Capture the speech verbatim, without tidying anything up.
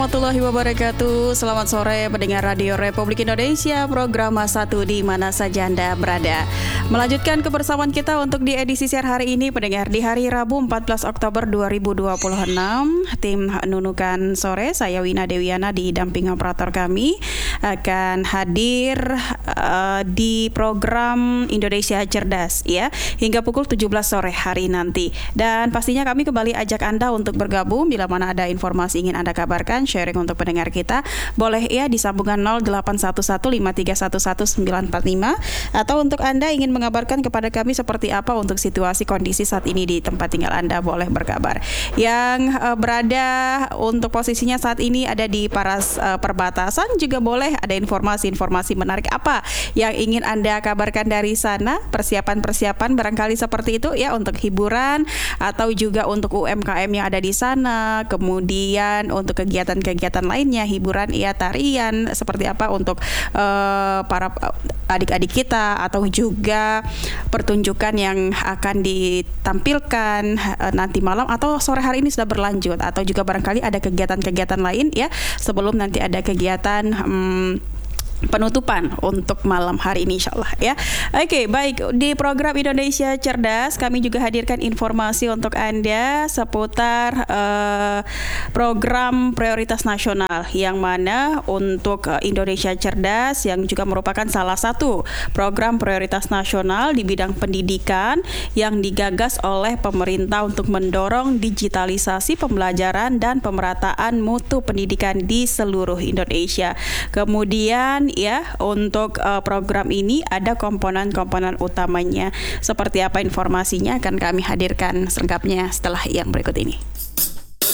Warahmatullahi wabarakatuh. Selamat sore pendengar Radio Republik Indonesia, program satu di mana saja Anda berada. Melanjutkan kebersamaan kita untuk di edisi siar hari ini pendengar di hari Rabu empat belas Oktober dua ribu dua puluh enam. Tim Nunukan Sore, saya Wina Dewiana didamping operator kami akan hadir uh, di program Indonesia Cerdas ya hingga pukul tujuh belas sore hari nanti. Dan pastinya kami kembali ajak Anda untuk bergabung bila mana ada informasi ingin Anda kabarkan, sharing untuk pendengar kita, boleh ya di sambungan nol delapan satu satu lima tiga satu satu sembilan empat lima, atau untuk Anda ingin mengabarkan kepada kami seperti apa untuk situasi kondisi saat ini di tempat tinggal Anda, boleh berkabar. Yang uh, berada untuk posisinya saat ini ada di paras uh, perbatasan juga boleh ada informasi-informasi menarik apa yang ingin Anda kabarkan dari sana, persiapan-persiapan barangkali seperti itu ya untuk hiburan atau juga untuk U M K M yang ada di sana, kemudian untuk kegiatan-kegiatan lainnya, hiburan ya, tarian seperti apa untuk uh, para adik-adik kita, atau juga pertunjukan yang akan ditampilkan uh, nanti malam atau sore hari ini sudah berlanjut, atau juga barangkali ada kegiatan-kegiatan lain ya sebelum nanti ada kegiatan um, penutupan untuk malam hari ini insyaallah ya. Oke, baik, di program Indonesia Cerdas kami juga hadirkan informasi untuk Anda seputar uh, program prioritas nasional yang mana untuk uh, Indonesia Cerdas yang juga merupakan salah satu program prioritas nasional di bidang pendidikan yang digagas oleh pemerintah untuk mendorong digitalisasi pembelajaran dan pemerataan mutu pendidikan di seluruh Indonesia. Kemudian ya, untuk uh, program ini ada komponen-komponen utamanya. Seperti apa informasinya akan kami hadirkan selengkapnya setelah yang berikut ini.